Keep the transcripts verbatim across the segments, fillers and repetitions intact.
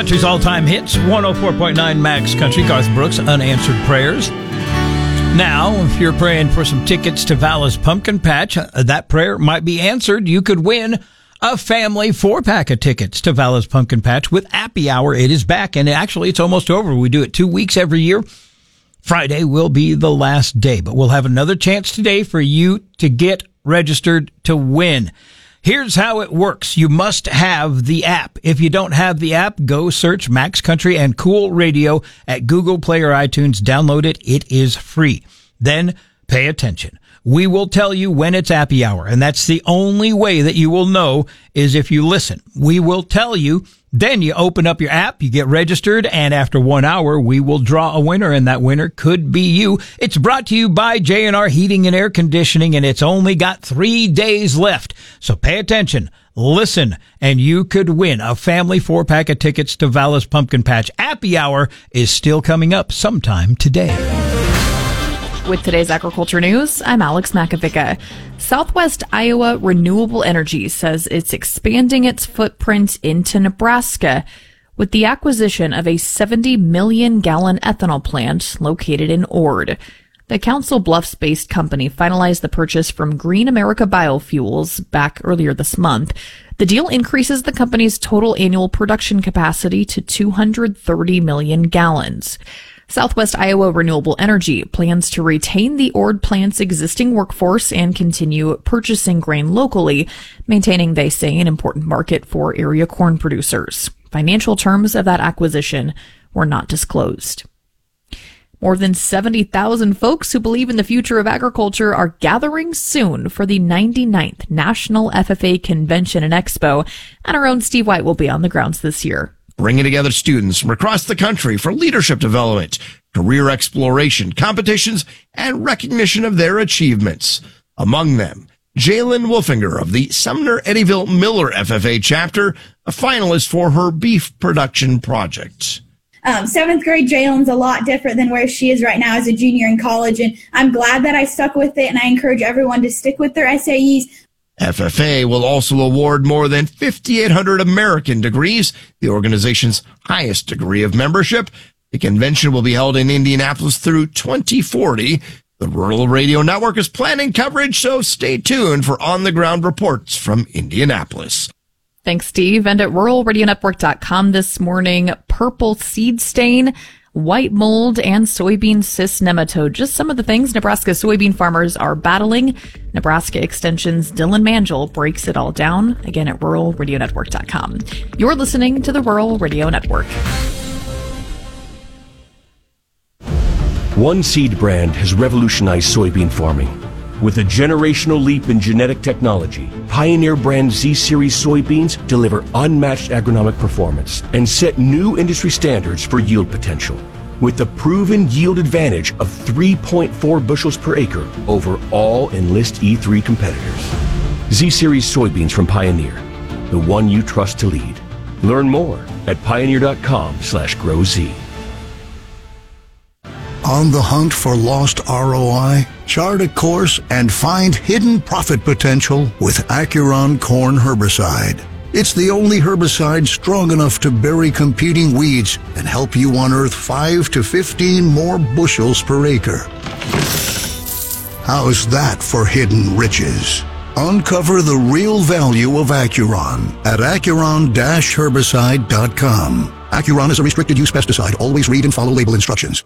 Country's all-time hits, one oh four point nine Max Country, Garth Brooks, Unanswered Prayers. Now, if you're praying for some tickets to Vala's Pumpkin Patch, uh, that prayer might be answered. You could win a family four-pack of tickets to Vala's Pumpkin Patch with Appy Hour. It is back, and actually it's almost over. We do it two weeks every year. Friday will be the last day, but we'll have another chance today for you to get registered to win. Here's how it works. You must have the app. If you don't have the app, go search Max Country and Cool Radio at Google Play or iTunes. Download it. It is free. Then pay attention. We will tell you when it's Appy Hour, and that's the only way that you will know is if you listen. We will tell you. Then you open up your app, you get registered, and after one hour, we will draw a winner, and that winner could be you. It's brought to you by J and R Heating and Air Conditioning, and it's only got three days left. So pay attention, listen, and you could win a family four-pack of tickets to Vala's Pumpkin Patch. Appy Hour is still coming up sometime today. With today's agriculture news, I'm Alex Makovica. Southwest Iowa Renewable Energy says it's expanding its footprint into Nebraska with the acquisition of a seventy million gallon ethanol plant located in Ord. The Council Bluffs-based company finalized the purchase from Green America Biofuels back earlier this month. The deal increases the company's total annual production capacity to two hundred thirty million gallons. Southwest Iowa Renewable Energy plans to retain the Ord plant's existing workforce and continue purchasing grain locally, maintaining, they say, an important market for area corn producers. Financial terms of that acquisition were not disclosed. More than seventy thousand folks who believe in the future of agriculture are gathering soon for the ninety-ninth National F F A Convention and Expo, and our own Steve White will be on the grounds this year. Bringing together students from across the country for leadership development, career exploration, competitions, and recognition of their achievements. Among them, Jalen Wolfinger of the Sumner Eddyville Miller F F A chapter, a finalist for her beef production project. Um, seventh grade Jalen's a lot different than where she is right now as a junior in college, and I'm glad that I stuck with it, and I encourage everyone to stick with their S A Es. F F A will also award more than fifty-eight hundred American degrees, the organization's highest degree of membership. The convention will be held in Indianapolis through twenty forty. The Rural Radio Network is planning coverage, so stay tuned for on-the-ground reports from Indianapolis. Thanks, Steve. And at rural radio network dot com this morning, purple seed stain, white mold, and soybean cyst nematode. Just some of the things Nebraska soybean farmers are battling. Nebraska Extension's Dylan Mangel breaks it all down, again at rural radio network dot com. You're listening to the Rural Radio Network. One seed brand has revolutionized soybean farming. With a generational leap in genetic technology, Pioneer brand Z-Series soybeans deliver unmatched agronomic performance and set new industry standards for yield potential. With the proven yield advantage of three point four bushels per acre over all Enlist E three competitors. Z-Series soybeans from Pioneer, the one you trust to lead. Learn more at pioneer.com slash grow Z. On the hunt for lost R O I? Chart a course and find hidden profit potential with Acuron Corn Herbicide. It's the only herbicide strong enough to bury competing weeds and help you unearth five to fifteen more bushels per acre. How's that for hidden riches? Uncover the real value of Acuron at acuron dash herbicide dot com. Acuron is a restricted use pesticide. Always read and follow label instructions.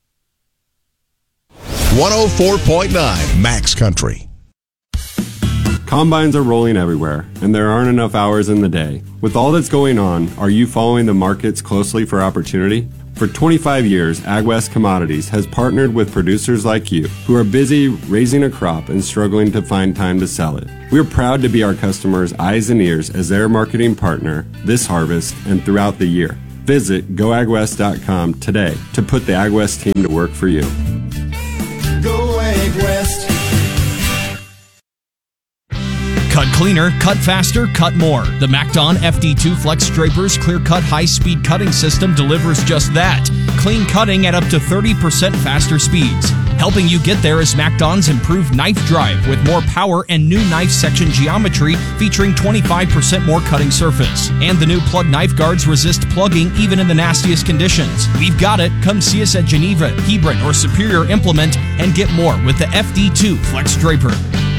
one oh four point nine Max Country. Combines are rolling everywhere, and there aren't enough hours in the day. With all that's going on, are you following the markets closely for opportunity? For twenty-five years, AgWest Commodities has partnered with producers like you who are busy raising a crop and struggling to find time to sell it. We're proud to be our customers' eyes and ears as their marketing partner this harvest and throughout the year. Visit go ag west dot com today to put the AgWest team to work for you. Go AgWest. Cut cleaner, cut faster, cut more. The MacDon F D two Flex Draper's clear-cut high-speed cutting system delivers just that. Clean cutting at up to thirty percent faster speeds. Helping you get there is MacDon's improved knife drive with more power and new knife section geometry featuring twenty-five percent more cutting surface. And the new plug knife guards resist plugging even in the nastiest conditions. We've got it. Come see us at Geneva, Hebron, or Superior Implement and get more with the F D two Flex Draper.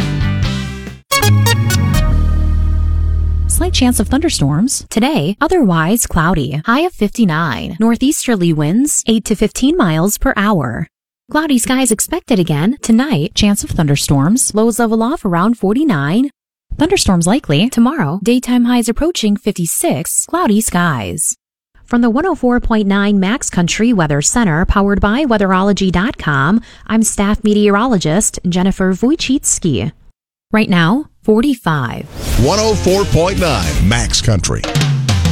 Slight chance of thunderstorms. Today, otherwise cloudy. High of fifty-nine. Northeasterly winds eight to fifteen miles per hour. Cloudy skies expected again tonight. Chance of thunderstorms. Lows level off around forty-nine. Thunderstorms likely tomorrow. Daytime highs approaching fifty-six. Cloudy skies. From the one oh four point nine Max Country Weather Center, powered by weatherology dot com, I'm staff meteorologist Jennifer Wojcicki. Right now, forty-five. one oh four point nine Max Country.